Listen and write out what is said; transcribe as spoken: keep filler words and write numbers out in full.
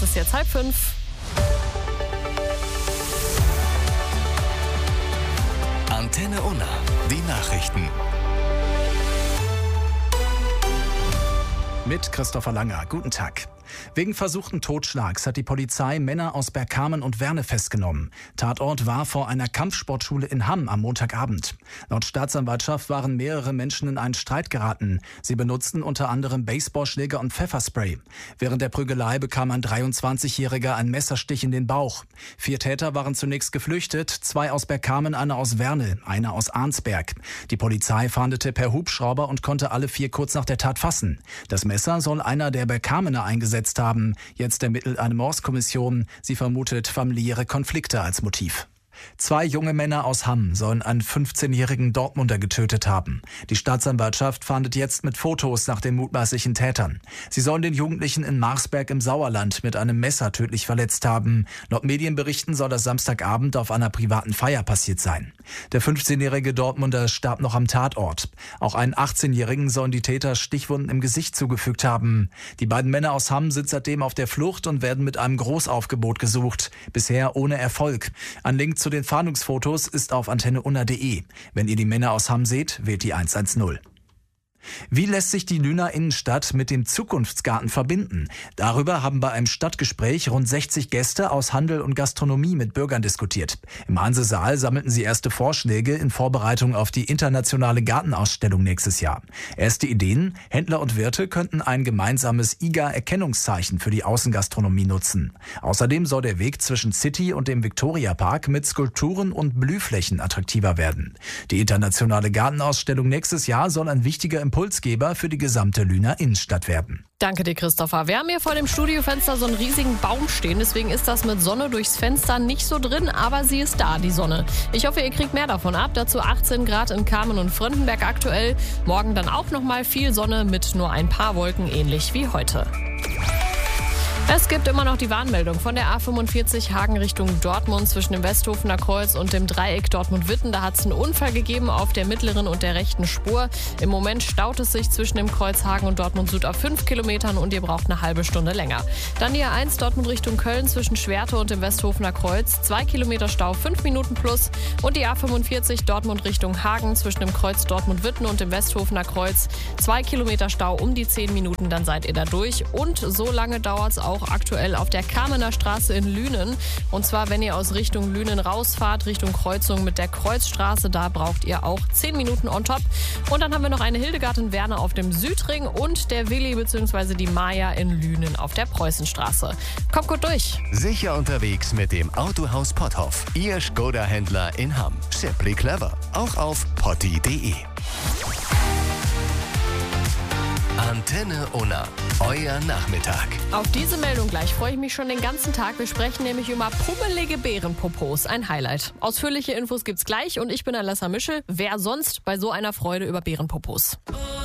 Es ist jetzt halb fünf. Antenne Unna, die Nachrichten. Mit Christopher Langer. Guten Tag. Wegen versuchten Totschlags hat die Polizei Männer aus Bergkamen und Werne festgenommen. Tatort war vor einer Kampfsportschule in Hamm am Montagabend. Laut Staatsanwaltschaft waren mehrere Menschen in einen Streit geraten. Sie benutzten unter anderem Baseballschläger und Pfefferspray. Während der Prügelei bekam ein dreiundzwanzigjähriger einen Messerstich in den Bauch. Vier Täter waren zunächst geflüchtet, zwei aus Bergkamen, einer aus Werne, einer aus Arnsberg. Die Polizei fahndete per Hubschrauber und konnte alle vier kurz nach der Tat fassen. Das Messer soll einer der Bergkamener eingesetzt haben. Jetzt ermittelt eine Mordskommission. Sie vermutet familiäre Konflikte als Motiv. Zwei junge Männer aus Hamm sollen einen fünfzehnjährigen Dortmunder getötet haben. Die Staatsanwaltschaft fahndet jetzt mit Fotos nach den mutmaßlichen Tätern. Sie sollen den Jugendlichen in Marsberg im Sauerland mit einem Messer tödlich verletzt haben. Laut Medienberichten soll das Samstagabend auf einer privaten Feier passiert sein. Der fünfzehnjährige Dortmunder starb noch am Tatort. Auch einen achtzehnjährigen sollen die Täter Stichwunden im Gesicht zugefügt haben. Die beiden Männer aus Hamm sind seitdem auf der Flucht und werden mit einem Großaufgebot gesucht. Bisher ohne Erfolg. Ein Link zu den Fahndungsfotos ist auf antenne unna punkt de. Wenn ihr die Männer aus Hamm seht, wählt die hundertzehn. Wie lässt sich die Lüner Innenstadt mit dem Zukunftsgarten verbinden? Darüber haben bei einem Stadtgespräch rund sechzig Gäste aus Handel und Gastronomie mit Bürgern diskutiert. Im Hansesaal sammelten sie erste Vorschläge in Vorbereitung auf die internationale Gartenausstellung nächstes Jahr. Erste Ideen: Händler und Wirte könnten ein gemeinsames I G A-Erkennungszeichen für die Außengastronomie nutzen. Außerdem soll der Weg zwischen City und dem Viktoriapark mit Skulpturen und Blühflächen attraktiver werden. Die internationale Gartenausstellung nächstes Jahr soll ein wichtiger Impulsgeber für die gesamte Lüner Innenstadt werden. Danke dir, Christopher. Wir haben hier vor dem Studiofenster so einen riesigen Baum stehen. Deswegen ist das mit Sonne durchs Fenster nicht so drin, aber sie ist da, die Sonne. Ich hoffe, ihr kriegt mehr davon ab. Dazu achtzehn Grad in Kamen und Fröndenberg aktuell. Morgen dann auch nochmal viel Sonne mit nur ein paar Wolken, ähnlich wie heute. Es gibt immer noch die Warnmeldung von der A fünfundvierzig Hagen Richtung Dortmund zwischen dem Westhofener Kreuz und dem Dreieck Dortmund-Witten. Da hat es einen Unfall gegeben auf der mittleren und der rechten Spur. Im Moment staut es sich zwischen dem Kreuz Hagen und Dortmund Süd auf fünf Kilometern und ihr braucht eine halbe Stunde länger. Dann die A eins Dortmund Richtung Köln zwischen Schwerte und dem Westhofener Kreuz. Zwei Kilometer Stau, fünf Minuten plus. Und die A fünfundvierzig Dortmund Richtung Hagen zwischen dem Kreuz Dortmund-Witten und dem Westhofener Kreuz. Zwei Kilometer Stau um die zehn Minuten, dann seid ihr da durch. Und so lange dauert es auch aktuell auf der Kamener Straße in Lünen. Und zwar, wenn ihr aus Richtung Lünen rausfahrt, Richtung Kreuzung mit der Kreuzstraße, da braucht ihr auch zehn Minuten on top. Und dann haben wir noch eine Hildegard in Werne auf dem Südring und der Willi bzw. die Maja in Lünen auf der Preußenstraße. Kommt gut durch. Sicher unterwegs mit dem Autohaus Potthoff. Ihr Skoda-Händler in Hamm. Simply clever. Auch auf potti punkt de. Antenne Unna, euer Nachmittag. Auf diese Meldung gleich freue ich mich schon den ganzen Tag. Wir sprechen nämlich über pummelige Bärenpopos. Ein Highlight. Ausführliche Infos gibt's gleich und ich bin Alessa Mischel. Wer sonst bei so einer Freude über Bärenpopos?